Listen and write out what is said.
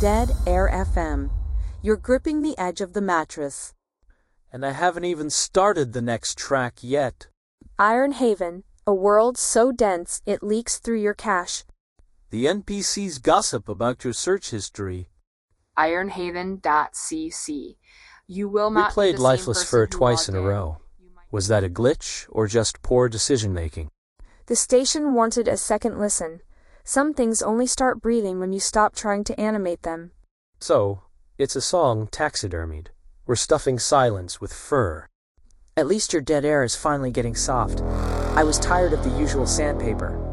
Dead Air FM. You're gripping the edge of the mattress. And I haven't even started the next track yet. Iron Haven, a world so dense it leaks through your cache. The NPCs gossip about your search history. Ironhaven.cc. You will We not be played the same Lifeless person Fur who twice in logged a row. Was that a glitch or just poor decision-making? The station wanted a second listen. Some things only start breathing when you stop trying to animate them. So, it's a song taxidermied. We're stuffing silence with fur. At least your dead air is finally getting soft. I was tired of the usual sandpaper.